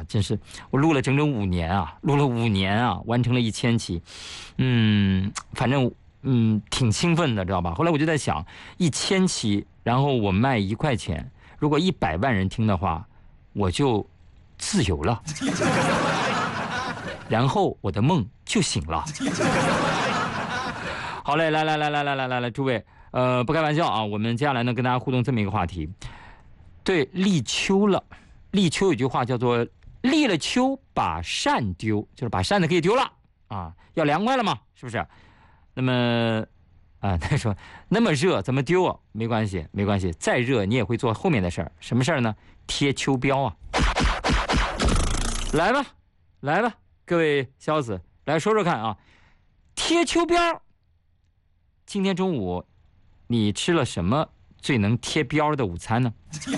真是我录了整整5年啊，录了5年啊，完成了1000期，反正挺兴奋的，知道吧？后来我就在想，1000期，然后我卖1块钱，如果100万人听的话，我就自由了，然后我的梦就醒了。好嘞，来，诸位，不开玩笑啊，我们接下来呢跟大家互动这么一个话题。对，立秋了，立秋有句话叫做“立了秋把扇丢”，就是把扇子可以丢了啊，要凉快了嘛，是不是？那么他说那么热怎么丢啊？没关系，再热你也会做后面的事儿。什么事儿呢？贴秋膘啊！来吧，各位小子，来说说看啊，贴秋膘。今天中午你吃了什么最能贴膘的午餐呢？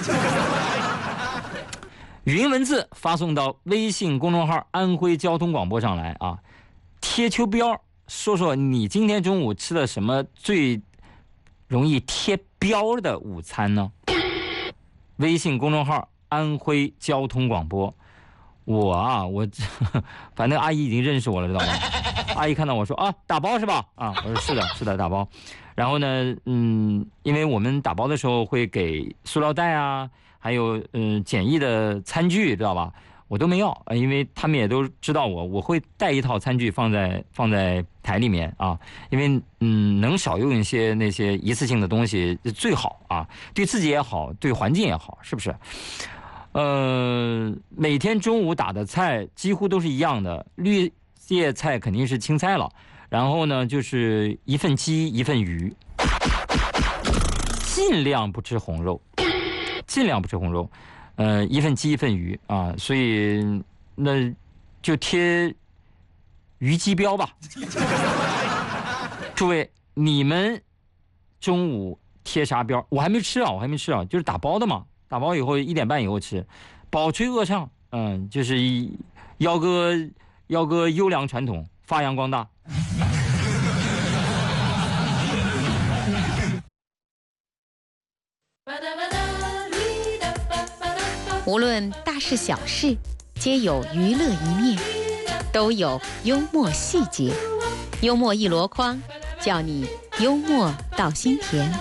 语音文字发送到微信公众号安徽交通广播上来啊！贴秋膘，说说你今天中午吃了什么最容易贴膘的午餐呢？微信公众号安徽交通广播。我反正阿姨已经认识我了，知道吗？阿姨看到我说啊，打包是吧？啊，我说是的，打包。然后呢，因为我们打包的时候会给塑料袋啊，还有简易的餐具，知道吧？我都没要，因为他们也都知道我会带一套餐具放在台里面啊，因为能少用一些那些一次性的东西最好啊，对自己也好，对环境也好，是不是？每天中午打的菜几乎都是一样的，绿叶菜肯定是青菜了，然后呢就是1份鸡1份鱼，尽量不吃红肉，1份鸡1份鱼啊，所以那就贴鱼鸡膘吧。诸位，你们中午贴啥膘？我还没吃啊，就是打包的嘛。打包以后1点半以后吃，饱吹饿唱，就是邀歌优良传统，发扬光大。 无论大事小事，皆有娱乐一面，都有幽默细节，幽默一箩筐，叫你幽默到心田。